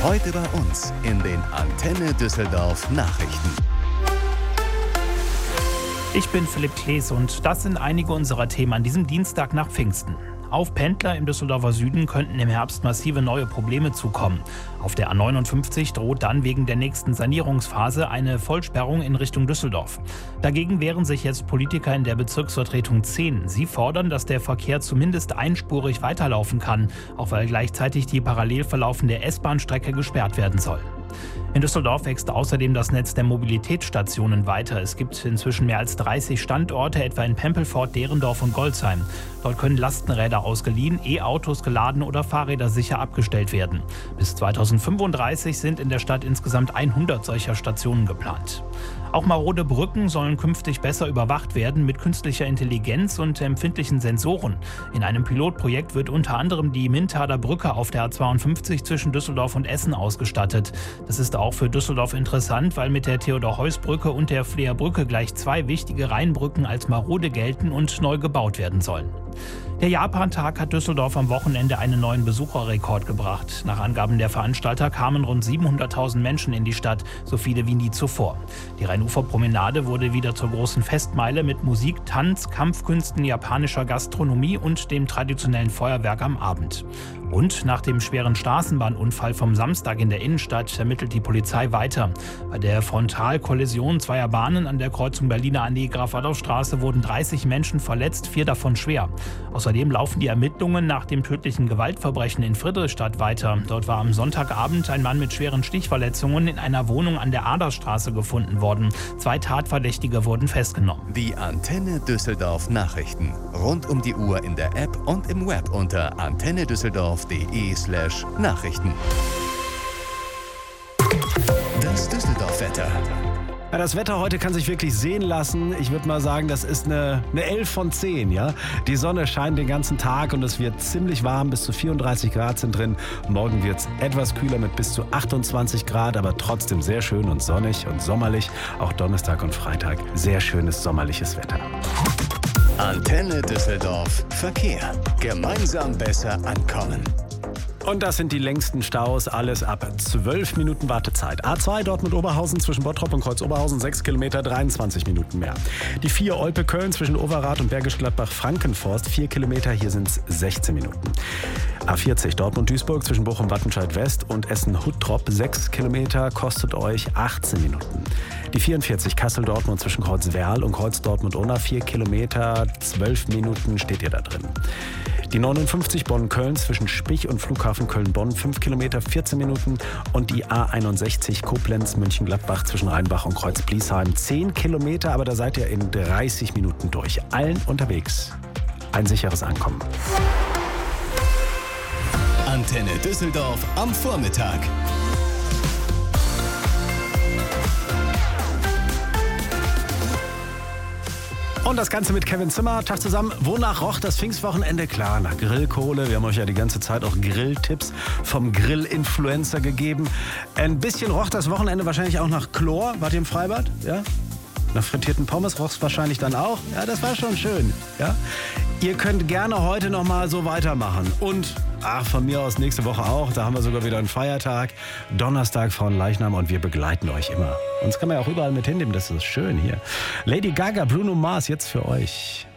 Heute bei uns in den Antenne Düsseldorf Nachrichten. Ich bin Philipp Klees und das sind einige unserer Themen an diesem Dienstag nach Pfingsten. Auf Pendler im Düsseldorfer Süden könnten im Herbst massive neue Probleme zukommen. Auf der A59 droht dann wegen der nächsten Sanierungsphase eine Vollsperrung in Richtung Düsseldorf. Dagegen wehren sich jetzt Politiker in der Bezirksvertretung 10. Sie fordern, dass der Verkehr zumindest einspurig weiterlaufen kann, auch weil gleichzeitig die parallel verlaufende S-Bahn-Strecke gesperrt werden soll. In Düsseldorf wächst außerdem das Netz der Mobilitätsstationen weiter. Es gibt inzwischen mehr als 30 Standorte, etwa in Pempelfort, Derendorf und Golzheim. Dort können Lastenräder ausgeliehen, E-Autos geladen oder Fahrräder sicher abgestellt werden. Bis 2035 sind in der Stadt insgesamt 100 solcher Stationen geplant. Auch marode Brücken sollen künftig besser überwacht werden mit künstlicher Intelligenz und empfindlichen Sensoren. In einem Pilotprojekt wird unter anderem die Mintader Brücke auf der A52 zwischen Düsseldorf und Essen ausgestattet. Das ist auch für Düsseldorf interessant, weil mit der Theodor-Heuss-Brücke und der Fleer-Brücke gleich zwei wichtige Rheinbrücken als marode gelten und neu gebaut werden sollen. Der Japan-Tag hat Düsseldorf am Wochenende einen neuen Besucherrekord gebracht. Nach Angaben der Veranstalter kamen rund 700.000 Menschen in die Stadt, so viele wie nie zuvor. Die Rheinuferpromenade wurde wieder zur großen Festmeile mit Musik, Tanz, Kampfkünsten, japanischer Gastronomie und dem traditionellen Feuerwerk am Abend. Und nach dem schweren Straßenbahnunfall vom Samstag in der Innenstadt ermittelt die Polizei weiter. Bei der Frontalkollision zweier Bahnen an der Kreuzung Berliner Allee Graf-Adolf-Straße wurden 30 Menschen verletzt, 4 davon schwer. Außerdem laufen die Ermittlungen nach dem tödlichen Gewaltverbrechen in Friedrichstadt weiter. Dort war am Sonntagabend ein Mann mit schweren Stichverletzungen in einer Wohnung an der Aderstraße gefunden worden. 2 Tatverdächtige wurden festgenommen. Die Antenne Düsseldorf Nachrichten. Rund um die Uhr in der App und im Web unter antennedüsseldorf.de/Nachrichten. Das Düsseldorf-Wetter. Ja, das Wetter heute kann sich wirklich sehen lassen. Ich würde mal sagen, das ist eine 11 von 10. Ja? Die Sonne scheint den ganzen Tag und es wird ziemlich warm. Bis zu 34 Grad sind drin. Morgen wird es etwas kühler mit bis zu 28 Grad, aber trotzdem sehr schön und sonnig und sommerlich. Auch Donnerstag und Freitag sehr schönes sommerliches Wetter. Antenne Düsseldorf Verkehr. Gemeinsam besser ankommen. Und das sind die längsten Staus, alles ab 12 Minuten Wartezeit. A2 Dortmund-Oberhausen zwischen Bottrop und Kreuz-Oberhausen 6 Kilometer, 23 Minuten mehr. Die 4 Olpe-Köln zwischen Overath und Bergisch Gladbach-Frankenforst 4 Kilometer, hier sind es 16 Minuten. A40 Dortmund-Duisburg zwischen Bochum-Wattenscheid-West und Essen-Huttrop 6 Kilometer, kostet euch 18 Minuten. Die 44 Kassel-Dortmund zwischen Kreuz-Werl und Kreuz-Dortmund-Unna 4 Kilometer, 12 Minuten steht ihr da drin. Die 59 Bonn-Köln zwischen Spich und Flughafen Köln-Bonn 5 Kilometer, 14 Minuten. Und die A61 Koblenz-Mönchengladbach zwischen Rheinbach und Kreuz-Bliesheim 10 Kilometer, aber da seid ihr in 30 Minuten durch. Allen unterwegs ein sicheres Ankommen. Antenne Düsseldorf am Vormittag. Und das Ganze mit Kevin Zimmer. Tag zusammen. Wonach roch das Pfingstwochenende? Klar, nach Grillkohle. Wir haben euch ja die ganze Zeit auch Grilltipps vom Grill-Influencer gegeben. Ein bisschen roch das Wochenende wahrscheinlich auch nach Chlor. Wart ihr im Freibad? Ja? Nach frittierten Pommes roch es wahrscheinlich dann auch. Ja, das war schon schön. Ja? Ihr könnt gerne heute noch mal so weitermachen. Und von mir aus nächste Woche auch. Da haben wir sogar wieder einen Feiertag. Donnerstag Frauenleichnam und wir begleiten euch immer. Uns kann man ja auch überall mit hinnehmen. Das ist schön hier. Lady Gaga, Bruno Mars, jetzt für euch.